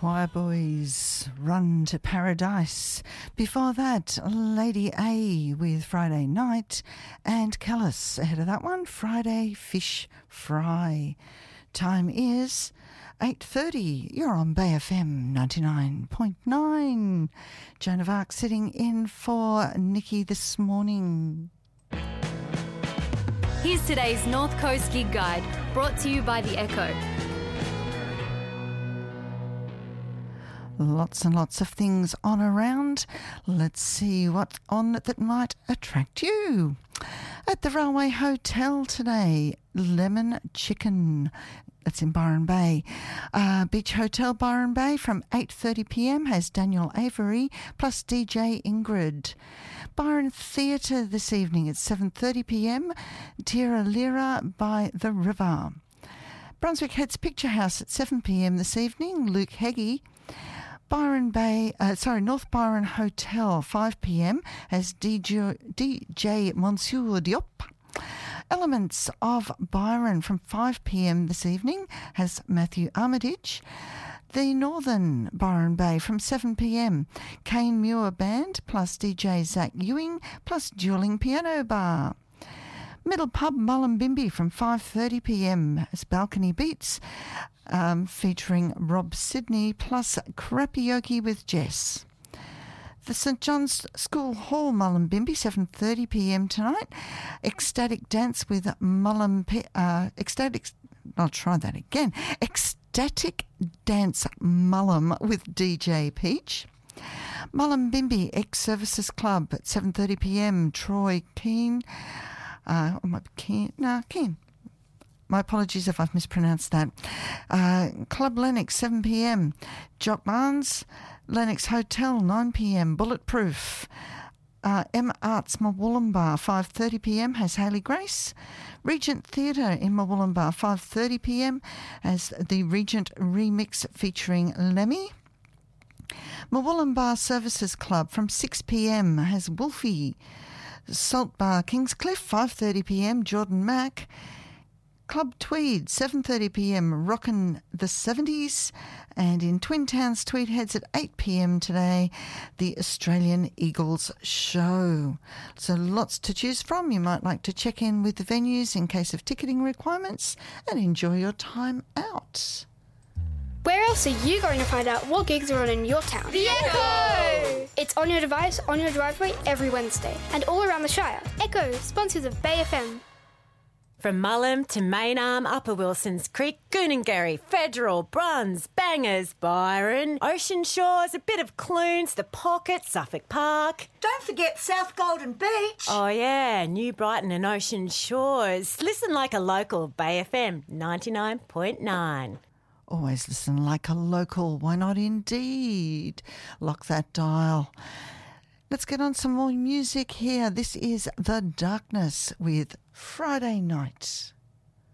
Choir Boys, Run to Paradise. Before that, Lady A with Friday Night, and Callis ahead of that one, Friday Fish Fry. Time is 8:30. You're on Bay FM 99.9. Joan of Arc sitting in for Nikki this morning. Here's today's North Coast Gig Guide, brought to you by The Echo. Lots and lots of things on around. Let's see what's on that might attract you. At the Railway Hotel today, Lemon Chicken. That's in Byron Bay. Beach Hotel Byron Bay from 8:30pm has Daniel Avery plus DJ Ingrid. Byron Theatre this evening at 7:30pm, Tira Lira by the River. Brunswick Heads Picture House at 7pm this evening, Luke Heggie. North Byron Hotel, 5pm, as DJ Monsieur Diop. Elements of Byron from 5pm this evening has Matthew Armitage. The Northern Byron Bay from 7pm, Kane Muir Band plus DJ Zach Ewing plus Dueling Piano Bar. Middle Pub Mullumbimby from 5:30pm as Balcony Beats, featuring Rob Sidney plus Karaoke with Jess. The St John's School Hall Mullumbimby, 7:30pm tonight. Ecstatic Dance with Ecstatic Dance Mullum with DJ Peach. Mullumbimby Ex-Services Club at 7:30pm. Troy Keane. Keane. My apologies if I've mispronounced that. Club Lennox, 7pm. Jock Barnes, Lennox Hotel, 9pm. Bulletproof. M Arts Mawullumbar, 5:30pm, has Hayley Grace. Regent Theatre in Mawullumbar, 5:30pm, as the Regent Remix featuring Lemmy. Mawullumbar Services Club from 6pm has Wolfie. Salt Bar Kingscliff, 5:30pm, Jordan Mack. Club Tweed, 7:30pm, Rockin' the 70s. And in Twin Towns, Tweed Heads at 8pm today, the Australian Eagles Show. So lots to choose from. You might like to check in with the venues in case of ticketing requirements and enjoy your time out. Where else are you going to find out what gigs are on in your town? The Echo! It's on your device, on your driveway, every Wednesday. And all around the Shire. Echo, sponsors of Bay FM. From Mullum to Maynarm, Upper Wilsons Creek, Goonangarry, Federal, Bruns, Bangers, Byron, Ocean Shores, a bit of Clunes, The Pocket, Suffolk Park. Don't forget South Golden Beach. Oh yeah, New Brighton and Ocean Shores. Listen like a local, Bay FM 99.9. Always listen like a local. Why not indeed? Lock that dial. Let's get on some more music here. This is The Darkness with Friday Night.